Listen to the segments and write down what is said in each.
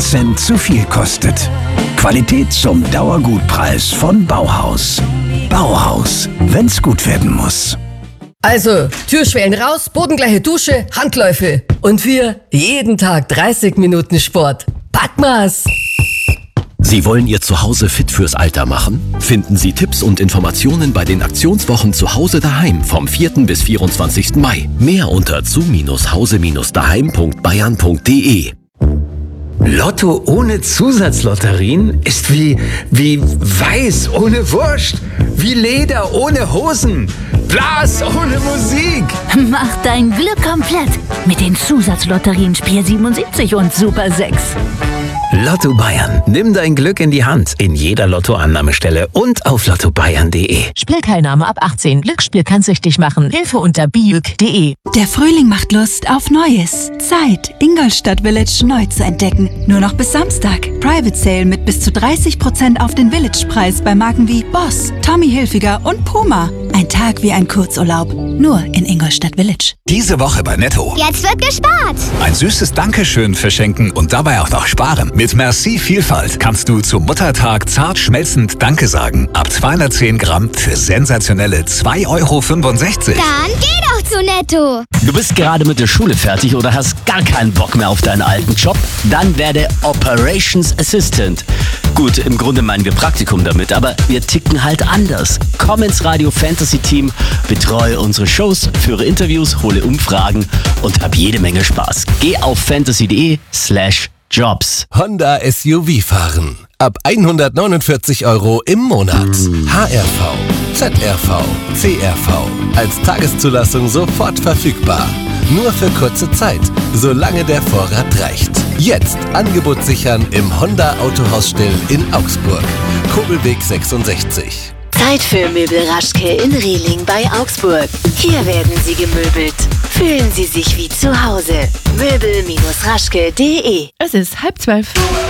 Cent zu viel kostet. Qualität zum Dauergutpreis von Bauhaus. Bauhaus, wenn's gut werden muss. Also, Türschwellen raus, bodengleiche Dusche, Handläufe. Und wir jeden Tag 30 Minuten Sport. Packmas! Sie wollen Ihr Zuhause fit fürs Alter machen? Finden Sie Tipps und Informationen bei den Aktionswochen Zuhause daheim vom 4. bis 24. Mai. Mehr unter zu-hause-daheim.bayern.de. Lotto ohne Zusatzlotterien ist wie Weiß ohne Wurst, wie Leder ohne Hosen, Blas ohne Musik. Mach dein Glück komplett mit den Zusatzlotterien Spiel 77 und Super 6. Lotto Bayern. Nimm dein Glück in die Hand in jeder Lottoannahmestelle und auf lottobayern.de. Spielteilnahme ab 18. Glücksspiel kann süchtig machen. Hilfe unter biuk.de. Der Frühling macht Lust auf Neues. Zeit, Ingolstadt Village neu zu entdecken. Nur noch bis Samstag. Private Sale mit bis zu 30% auf den Village-Preis bei Marken wie Boss, Tommy Hilfiger und Puma. Ein Tag wie ein Kurzurlaub. Nur in Ingolstadt Village. Diese Woche bei Netto. Jetzt wird gespart. Ein süßes Dankeschön verschenken und dabei auch noch sparen. Mit Merci Vielfalt kannst du zum Muttertag zart schmelzend Danke sagen. Ab 210 Gramm für sensationelle 2,65 Euro. Dann geh doch zu Netto. Du bist gerade mit der Schule fertig oder hast gar keinen Bock mehr auf deinen alten Job? Dann werde Operations Assistant. Gut, im Grunde meinen wir Praktikum damit, aber wir ticken halt anders. Komm ins Radio Fantasy Team, betreue unsere Shows, führe Interviews, hole Umfragen und hab jede Menge Spaß. Geh auf fantasy.de/Jobs. Honda SUV fahren. Ab 149 Euro im Monat. HRV, ZRV, CRV. Als Tageszulassung sofort verfügbar. Nur für kurze Zeit, solange der Vorrat reicht. Jetzt Angebot sichern im Honda Autohaus Still in Augsburg. Kobelweg 66. Zeit für Möbel Raschke in Rehling bei Augsburg. Hier werden Sie gemöbelt. Fühlen Sie sich wie zu Hause. Möbel-raschke.de. Es ist 11:30.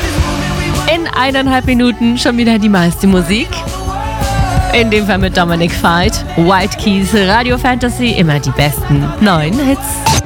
In 1,5 Minuten schon wieder die meiste Musik. In dem Fall mit Dominic Veit, White Keys, Radio Fantasy, immer die besten neuen Hits.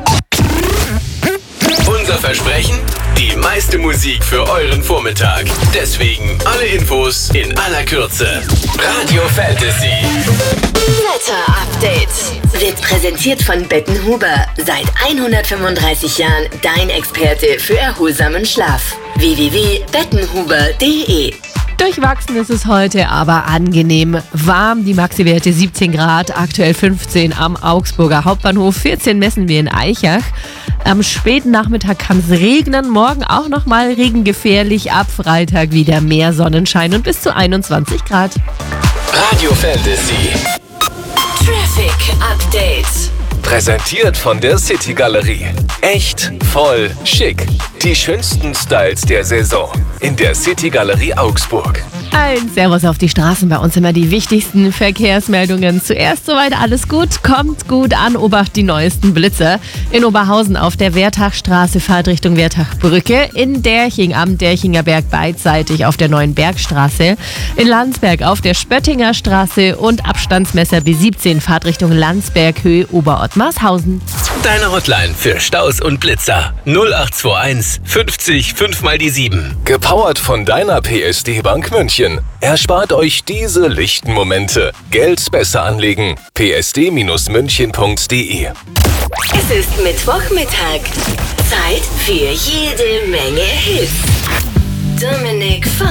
Unser Versprechen? Die meiste Musik für euren Vormittag. Deswegen alle Infos in aller Kürze. Radio Fantasy. Wetter-Update wird präsentiert von Bettenhuber. Seit 135 Jahren dein Experte für erholsamen Schlaf. www.bettenhuber.de. Durchwachsen ist es heute, aber angenehm warm. Die Maxi-Werte 17 Grad, aktuell 15 am Augsburger Hauptbahnhof, 14 messen wir in Aichach. Am späten Nachmittag kann es regnen, morgen auch nochmal regengefährlich, ab Freitag wieder mehr Sonnenschein und bis zu 21 Grad. Radio Fantasy. Traffic Update. Präsentiert von der City Galerie. Echt, voll, schick. Die schönsten Styles der Saison. In der City Galerie Augsburg. Ein Servus auf die Straßen, bei uns immer die wichtigsten Verkehrsmeldungen. Zuerst soweit alles gut, kommt gut an, obacht die neuesten Blitzer. In Oberhausen auf der Wertachstraße, Fahrt Richtung Wertachbrücke. In Derching am Derchinger Berg beidseitig auf der Neuen Bergstraße. In Landsberg auf der Spöttinger Straße und Abstandsmesser B17, Fahrt Richtung Landsberg, Höhe Oberort-Marshausen. Deine Hotline für Staus und Blitzer. 0821 50 5 mal die 7. Gepowert von deiner PSD Bank München. Erspart euch diese lichten Momente. Geld besser anlegen. psd-münchen.de. Es ist Mittwochmittag. Zeit für jede Menge Hits. Dominic Veit.